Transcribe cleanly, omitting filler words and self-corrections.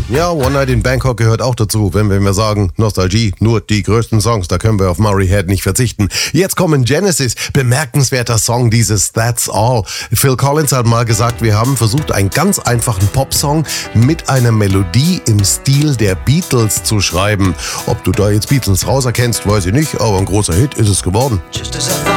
Ja, One Night in Bangkok gehört auch dazu, wenn wir sagen, Nostalgie, nur die größten Songs, da können wir auf Murray Head nicht verzichten. Jetzt kommen Genesis, bemerkenswerter Song, dieses That's All. Phil Collins hat mal gesagt, wir haben versucht, einen ganz einfachen Popsong mit einer Melodie im Stil der Beatles zu schreiben. Ob du da jetzt Beatles rauserkennst, weiß ich nicht, aber ein großer Hit ist es geworden. Just as I thought